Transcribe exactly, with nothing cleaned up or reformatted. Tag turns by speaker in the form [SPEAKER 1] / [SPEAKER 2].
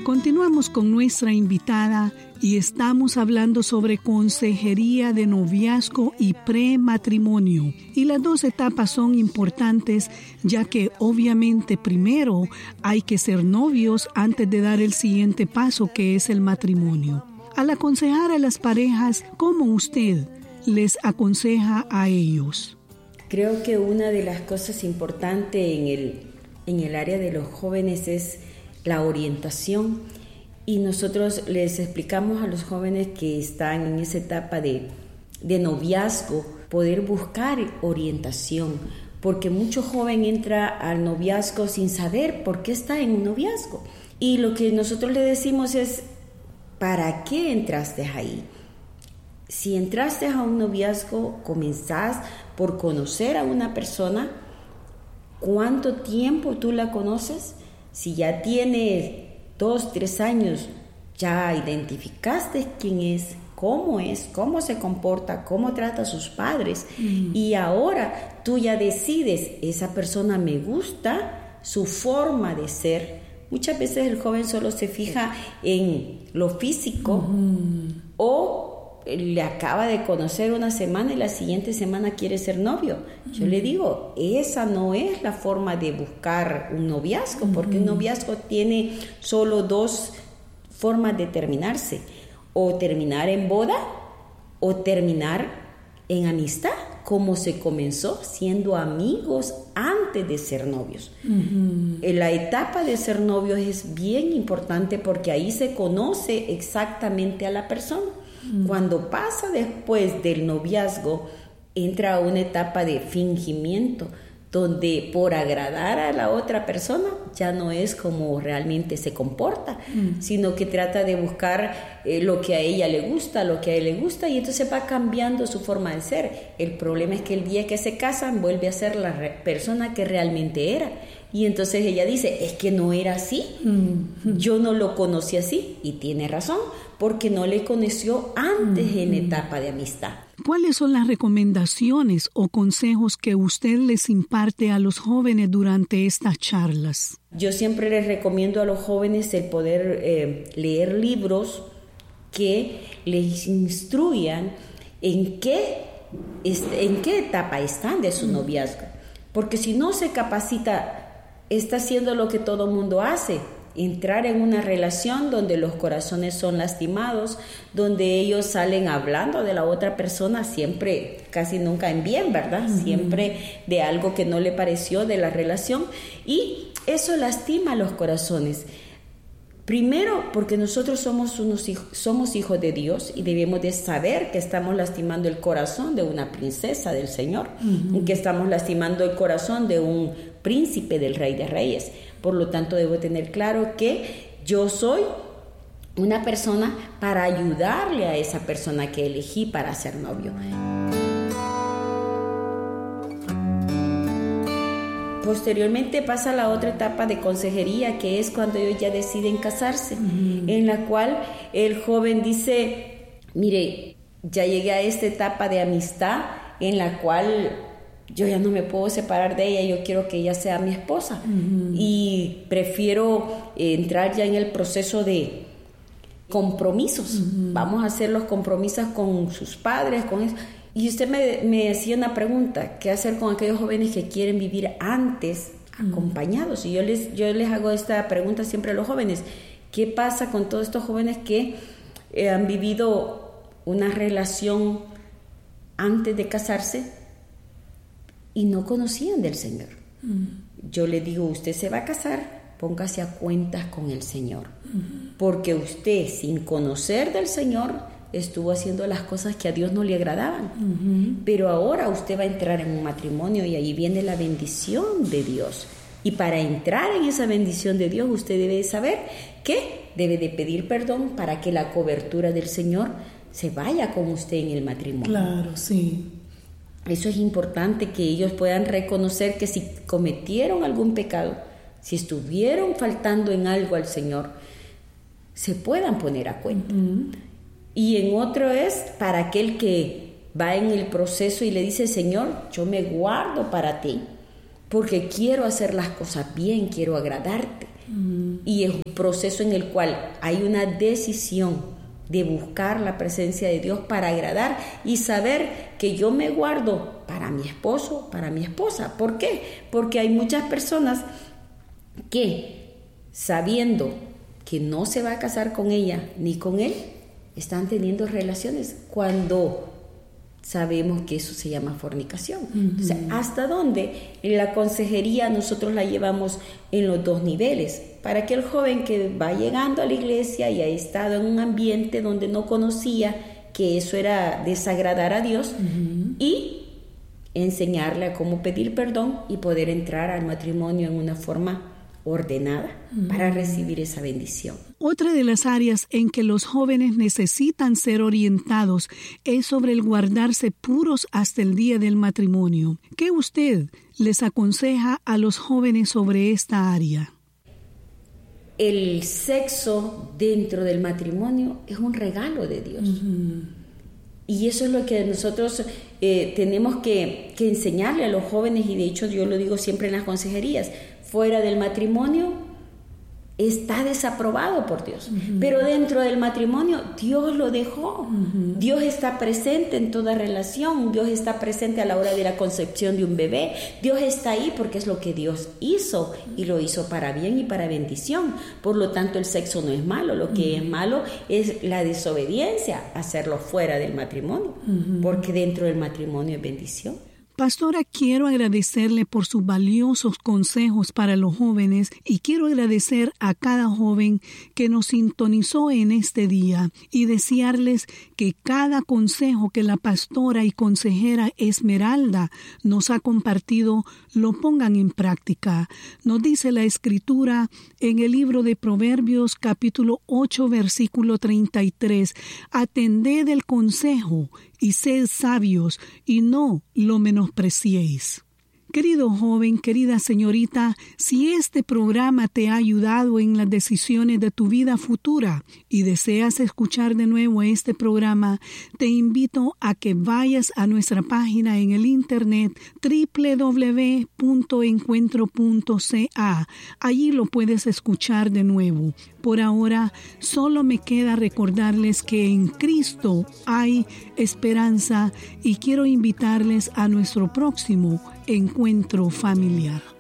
[SPEAKER 1] Continuamos con nuestra invitada y estamos hablando sobre consejería de noviazgo y prematrimonio. Y las dos etapas son importantes, ya que obviamente primero hay que ser novios antes de dar el siguiente paso, que es el matrimonio. Al aconsejar a las parejas, ¿cómo usted les aconseja a ellos?
[SPEAKER 2] Creo que una de las cosas importantes en el, en el área de los jóvenes es la orientación, y nosotros les explicamos a los jóvenes que están en esa etapa de, de noviazgo poder buscar orientación, porque mucho joven entra al noviazgo sin saber por qué está en un noviazgo, y lo que nosotros le decimos es: ¿para qué entraste ahí? Si entraste a un noviazgo, comenzás por conocer a una persona. ¿Cuánto tiempo tú la conoces? Si ya tienes dos, tres años, ya identificaste quién es, cómo es, cómo se comporta, cómo trata a sus padres, mm. y ahora tú ya decides, esa persona me gusta, su forma de ser. Muchas veces el joven solo se fija en lo físico, mm. o le acaba de conocer una semana y la siguiente semana quiere ser novio. Yo uh-huh. le digo, esa no es la forma de buscar un noviazgo, uh-huh. porque un noviazgo tiene solo dos formas de terminarse: o terminar en boda o terminar en amistad, como se comenzó siendo amigos antes de ser novios. Uh-huh. En la etapa de ser novios es bien importante porque ahí se conoce exactamente a la persona. Cuando pasa después del noviazgo, entra a una etapa de fingimiento, donde por agradar a la otra persona ya no es como realmente se comporta, mm. sino que trata de buscar eh, lo que a ella le gusta, lo que a él le gusta, y entonces va cambiando su forma de ser. El problema es que el día que se casan vuelve a ser la re- persona que realmente era, y entonces ella dice, es que no era así, mm. yo no lo conocí así, y tiene razón, porque no le conoció antes mm. en etapa de amistad.
[SPEAKER 1] ¿Cuáles son las recomendaciones o consejos que usted les imparte a los jóvenes durante estas charlas?
[SPEAKER 2] Yo siempre les recomiendo a los jóvenes el poder eh, leer libros que les instruyan en qué, en qué etapa están de su noviazgo. Porque si no se capacita, está haciendo lo que todo mundo hace: entrar en una relación donde los corazones son lastimados, donde ellos salen hablando de la otra persona, siempre, casi nunca en bien, ¿verdad? Uh-huh. Siempre de algo que no le pareció de la relación, y eso lastima los corazones. Primero, porque nosotros somos unos hijos, somos hijos de Dios, y debemos de saber que estamos lastimando el corazón de una princesa del Señor, uh-huh. y que estamos lastimando el corazón de un príncipe del Rey de Reyes. Por lo tanto, debo tener claro que yo soy una persona para ayudarle a esa persona que elegí para ser novio. Posteriormente pasa la otra etapa de consejería, que es cuando ellos ya deciden casarse, uh-huh. en la cual el joven dice, mire, ya llegué a esta etapa de amistad en la cual yo ya no me puedo separar de ella, yo quiero que ella sea mi esposa, uh-huh. y prefiero entrar ya en el proceso de compromisos, uh-huh. vamos a hacer los compromisos con sus padres, con eso. Y usted me, me hacía una pregunta, ¿qué hacer con aquellos jóvenes que quieren vivir antes acompañados? Y yo les, yo les hago esta pregunta siempre a los jóvenes, ¿qué pasa con todos estos jóvenes que eh, han vivido una relación antes de casarse y no conocían del Señor? Uh-huh. Yo le digo, usted se va a casar, póngase a cuentas con el Señor, uh-huh. porque usted, sin conocer del Señor, estuvo haciendo las cosas que a Dios no le agradaban, uh-huh. pero ahora usted va a entrar en un matrimonio y ahí viene la bendición de Dios, y para entrar en esa bendición de Dios usted debe saber que debe de pedir perdón para que la cobertura del Señor se vaya con usted en el matrimonio.
[SPEAKER 1] Claro, sí.
[SPEAKER 2] Eso es importante, que ellos puedan reconocer que si cometieron algún pecado, si estuvieron faltando en algo al Señor, se puedan poner a cuenta. Uh-huh. Y en otro es para aquel que va en el proceso y le dice, Señor, yo me guardo para ti, porque quiero hacer las cosas bien, quiero agradarte. Uh-huh. Y es un proceso en el cual hay una decisión de buscar la presencia de Dios para agradar y saber que yo me guardo para mi esposo, para mi esposa. ¿Por qué? Porque hay muchas personas que, sabiendo que no se va a casar con ella ni con él, están teniendo relaciones cuando sabemos que eso se llama fornicación. Uh-huh. O sea, ¿hasta dónde? En la consejería nosotros la llevamos en los dos niveles, para que el joven que va llegando a la iglesia y ha estado en un ambiente donde no conocía que eso era desagradar a Dios, uh-huh, y enseñarle a cómo pedir perdón y poder entrar al matrimonio en una forma ordenada, uh-huh, para recibir esa bendición.
[SPEAKER 1] Otra de las áreas en que los jóvenes necesitan ser orientados es sobre el guardarse puros hasta el día del matrimonio. ¿Qué usted les aconseja a los jóvenes sobre esta área?
[SPEAKER 2] El sexo dentro del matrimonio es un regalo de Dios. Uh-huh. Y eso es lo que nosotros eh, tenemos que, que enseñarle a los jóvenes, y de hecho yo lo digo siempre en las consejerías. Fuera del matrimonio está desaprobado por Dios, uh-huh, pero dentro del matrimonio Dios lo dejó. Uh-huh. Dios está presente en toda relación, Dios está presente a la hora de la concepción de un bebé, Dios está ahí porque es lo que Dios hizo, y lo hizo para bien y para bendición. Por lo tanto, el sexo no es malo, lo que, uh-huh, es malo es la desobediencia, hacerlo fuera del matrimonio, uh-huh, porque dentro del matrimonio es bendición.
[SPEAKER 1] Pastora, quiero agradecerle por sus valiosos consejos para los jóvenes, y quiero agradecer a cada joven que nos sintonizó en este día y desearles que cada consejo que la pastora y consejera Esmeralda nos ha compartido lo pongan en práctica. Nos dice la Escritura en el libro de Proverbios capítulo ocho versículo treinta y tres: atended el consejo y sed sabios, y no lo menospreciéis. Querido joven, querida señorita, si este programa te ha ayudado en las decisiones de tu vida futura y deseas escuchar de nuevo este programa, te invito a que vayas a nuestra página en el internet doble u doble u doble u punto encuentro punto c a. Allí lo puedes escuchar de nuevo. Por ahora, solo me queda recordarles que en Cristo hay esperanza, y quiero invitarles a nuestro próximo encuentro familiar.